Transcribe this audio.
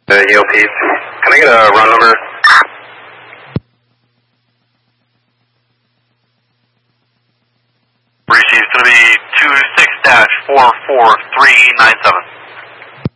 Yale Pete. Can I get a run number? Receive. It's going to be 26-44397.